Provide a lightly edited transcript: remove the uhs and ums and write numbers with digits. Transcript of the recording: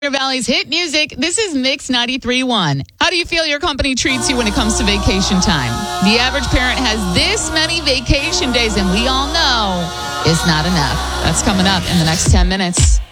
Valley's hit music. This is Mix 93.1. How do you feel your company treats you when it comes to vacation time? The average parent has this many vacation days, and we all know it's not enough. That's coming up in the next 10 minutes.